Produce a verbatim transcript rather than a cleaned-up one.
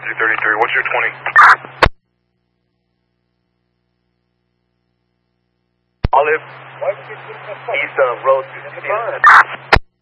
two thirty-three. What's your twenty? Olive, east of road sixty-five.